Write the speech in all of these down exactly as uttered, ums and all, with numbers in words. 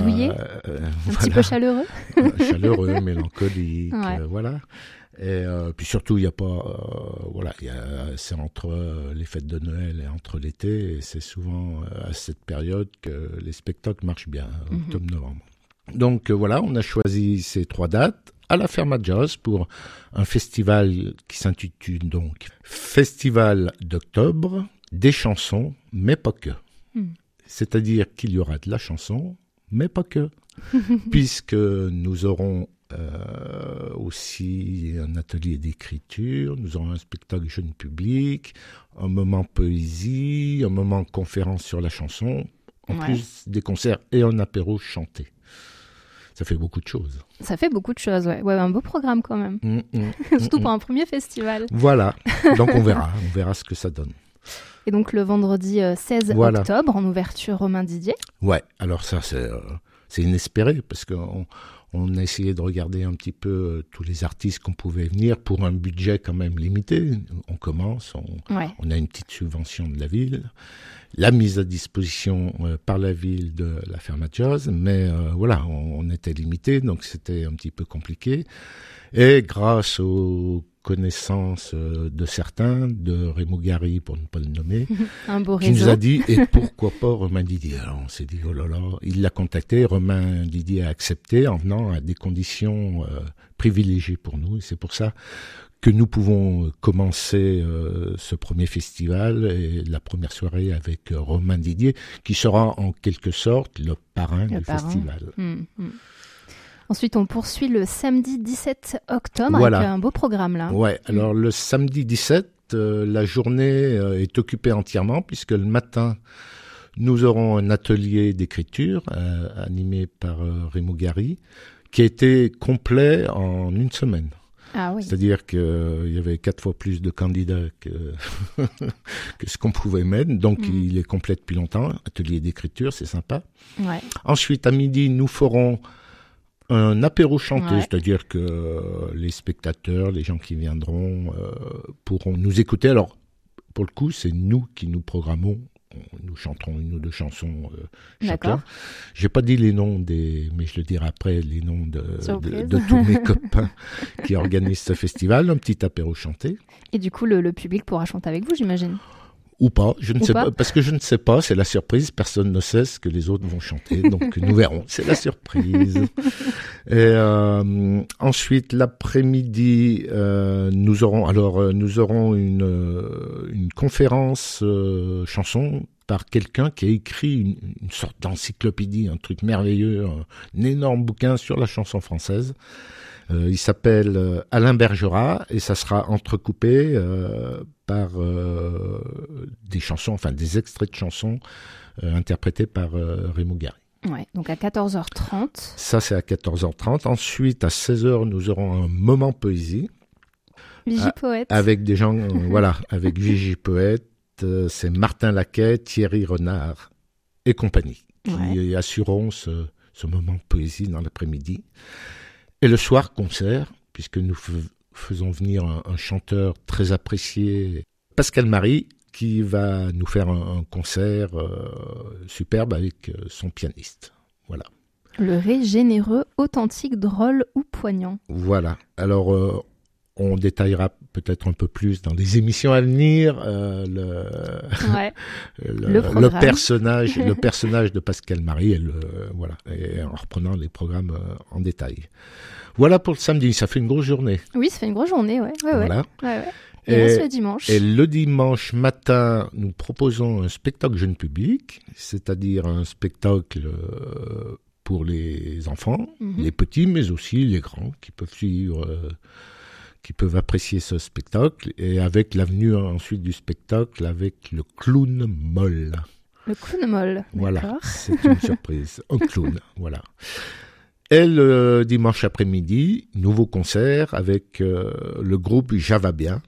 douillet, euh, un voilà. petit peu chaleureux. Chaleureux, mélancolique, Ouais. euh, voilà. Et euh, puis surtout, il y a pas, euh, voilà, il y a, c'est entre euh, les fêtes de Noël et entre l'été, et c'est souvent euh, à cette période que les spectacles marchent bien, Mhm. octobre-novembre. Donc euh, voilà, on a choisi ces trois dates à la Ferma Jazz pour un festival qui s'intitule donc Festival d'octobre des chansons, mais pas que. Mhm. C'est-à-dire qu'il y aura de la chanson, mais pas que, puisque nous aurons euh, aussi un atelier d'écriture, nous aurons un spectacle jeune public, un moment poésie, un moment conférence sur la chanson, en Ouais. plus des concerts et un apéro chanté. Ça fait beaucoup de choses. Ça fait beaucoup de choses, ouais. Ouais, un beau programme quand même. Mmh, mmh, Surtout mmh, pour un premier festival. Voilà, donc on verra, on verra ce que ça donne. Et donc le vendredi euh, seize Voilà. octobre, en ouverture, Romain Didier. Ouais, alors ça c'est, euh, c'est inespéré parce qu'on on a essayé de regarder un petit peu euh, tous les artistes qu'on pouvait venir pour un budget quand même limité. On commence, on, Ouais. on a une petite subvention de la ville, la mise à disposition euh, par la ville de la Ferma Jazz, mais euh, voilà, on, on était limité, donc c'était un petit peu compliqué. Et grâce aux connaissances euh, de certains, de Raymond Gary pour ne pas le nommer, Un beau qui réseau. nous a dit, et pourquoi pas Romain Didier. Alors on s'est dit, oh là là, il l'a contacté, Romain Didier a accepté en venant à des conditions euh, privilégiées pour nous, et c'est pour ça que nous pouvons commencer euh, ce premier festival et la première soirée avec euh, Romain Didier, qui sera en quelque sorte le parrain Le du parrain. festival. Mm, mm. Ensuite, on poursuit le samedi dix-sept octobre Voilà. avec un beau programme là. Ouais, alors le samedi dix-sept, euh, la journée euh, est occupée entièrement, puisque le matin, nous aurons un atelier d'écriture euh, animé par euh, Raymond Gary, qui a été complet en une semaine. Ah oui. C'est-à-dire qu'il euh, y avait quatre fois plus de candidats que, que ce qu'on pouvait mettre. Donc, Mm. il est complet depuis longtemps. Atelier d'écriture, c'est sympa. Ouais. Ensuite, à midi, nous ferons un apéro chanté, Ouais. c'est-à-dire que euh, les spectateurs, les gens qui viendront, euh, pourront nous écouter. Alors, pour le coup, c'est nous qui nous programmons. Nous chanterons une ou deux chansons euh, chacun. D'accord. J'ai pas dit les noms des, mais je le dirai après, les noms de, de, Surprise. de tous mes copains qui organisent ce festival. Un petit apéro chanté. Et du coup, le, le public pourra chanter avec vous, j'imagine. Ou pas, je ne Ou sais pas. pas, parce que je ne sais pas, c'est la surprise, personne ne sait ce que les autres vont chanter, donc nous verrons, c'est la surprise. Et euh, ensuite, l'après-midi, euh, nous aurons alors euh, nous aurons une euh, une conférence euh, chanson par quelqu'un qui a écrit une, une sorte d'encyclopédie, un truc merveilleux, un, un énorme bouquin sur la chanson française. Euh, il s'appelle euh, Alain Bergerat et ça sera entrecoupé euh, par euh, des chansons, enfin des extraits de chansons euh, interprétés par euh, Raymond Gary. Ouais. Donc à quatorze heures trente. Ça, c'est à quatorze heures trente. Ensuite, à seize heures, nous aurons un moment poésie Vigie Ah, Poète. avec des gens, euh, voilà, avec Vigie Poète, euh, c'est Martin Laquet, Thierry Renard et compagnie qui Ouais. assureront ce, ce moment poésie dans l'après-midi. Et le soir, concert, puisque nous f- faisons venir un, un chanteur très apprécié, Pascal Marie, qui va nous faire un, un concert euh, superbe avec euh, son pianiste. Voilà. Le ré généreux, authentique, drôle ou poignant. Voilà. Alors, euh, on détaillera peut-être un peu plus dans les émissions à venir euh, le, Ouais. le, Le le programme. personnage, le personnage de Pascal Marie, et le, voilà, et en reprenant les programmes euh, en détail. Voilà pour le samedi. Ça fait une grosse journée. Oui, ça fait une grosse journée, ouais. Ouais, ouais. Voilà. Ouais, ouais. Et, Et- reste le dimanche. Et le dimanche matin, nous proposons un spectacle jeune public, c'est-à-dire un spectacle euh, pour les enfants, Mhm. les petits, mais aussi les grands, qui peuvent suivre, euh, qui peuvent apprécier ce spectacle, et avec l'avenue ensuite du spectacle, avec le clown molle. Le clown molle. Voilà, D'accord. c'est une surprise. Un clown, voilà. Et le dimanche après-midi, nouveau concert avec euh, le groupe Java Bien,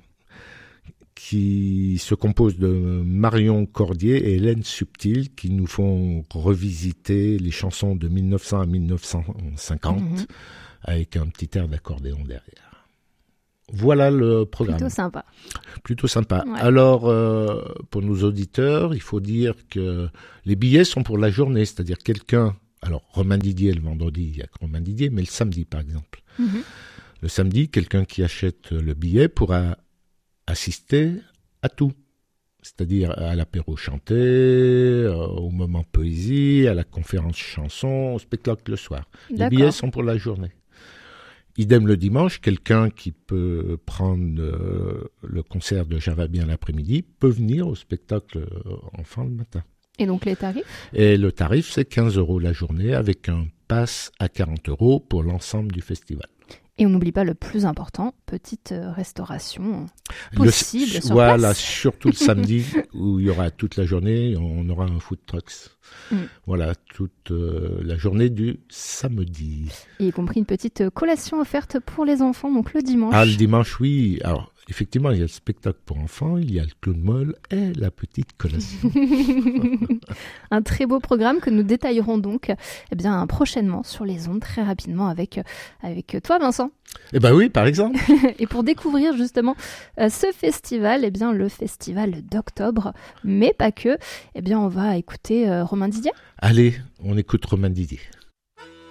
qui se compose de Marion Cordier et Hélène Subtil, qui nous font revisiter les chansons de mille neuf cents à mille neuf cent cinquante, Mhm. avec un petit air d'accordéon derrière. Voilà le programme. Plutôt sympa. Plutôt sympa. Ouais. Alors, euh, pour nos auditeurs, il faut dire que les billets sont pour la journée, c'est-à-dire quelqu'un alors Romain Didier, le vendredi, il n'y a que Romain Didier, mais le samedi, par exemple. Mmh. Le samedi, quelqu'un qui achète le billet pourra assister à tout. C'est-à-dire à l'apéro chanté, euh, au moment poésie, à la conférence chanson, au spectacle le soir. D'accord. Les billets sont pour la journée. Idem le dimanche, quelqu'un qui peut prendre euh, le concert de Java bien l'après-midi peut venir au spectacle euh, enfant le matin. Et donc les tarifs ? Et le tarif, c'est quinze euros la journée avec un pass à quarante euros pour l'ensemble du festival. Et on n'oublie pas le plus important, petite euh, restauration possible le, sur voilà, place. surtout le samedi où il y aura toute la journée, on aura un food trucks. Mm. Voilà, toute euh, la journée du samedi. Et y compris une petite collation offerte pour les enfants, donc le dimanche. Ah, le dimanche, oui. Alors, effectivement, il y a le spectacle pour enfants, il y a le clown molle et la petite collation. Un très beau programme que nous détaillerons donc eh bien, prochainement sur les ondes, très rapidement avec, avec toi, Vincent. Eh bien oui, par exemple. Et pour découvrir justement euh, ce festival, eh bien, le festival d'octobre, mais pas que, eh bien, on va écouter euh, Romain Didier. Allez, on écoute Romain Didier.